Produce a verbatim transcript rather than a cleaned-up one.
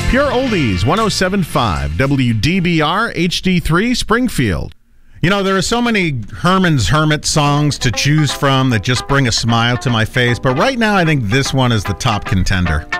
Pure Oldies, one oh seven point five, W D B R H D three, Springfield. You know, there are so many Herman's Hermit songs to choose from that just bring a smile to my face, but right now I think this one is the top contender.